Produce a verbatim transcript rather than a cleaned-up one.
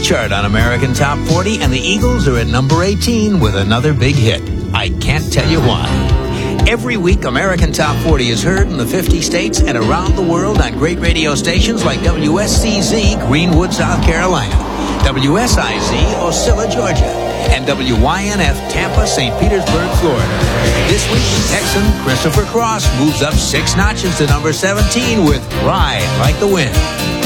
chart on American Top forty, and the Eagles are at number eighteen with another big hit. I can't tell you why. Every week, American Top forty is heard in the fifty states and around the world on great radio stations like W S C Z, Greenwood, South Carolina, W S I Z, Ocilla, Georgia, and W Y N F, Tampa, Saint Petersburg, Florida. This week, the Texan Christopher Cross moves up six notches to number seventeen with Ride Like the Wind.